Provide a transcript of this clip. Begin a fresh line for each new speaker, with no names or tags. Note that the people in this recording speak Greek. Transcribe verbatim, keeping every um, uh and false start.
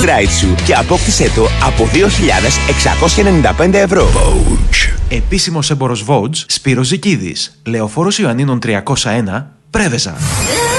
Ride σου και απόκτησέ το από δύο χιλιάδες εξακόσια ενενήντα πέντε ευρώ.
Vogue. Επίσημος έμπορος Vogue, Σπύρος Ζικίδης. Λεωφόρος Ιωαννίνων τριακόσια ένα, Πρέβεζα.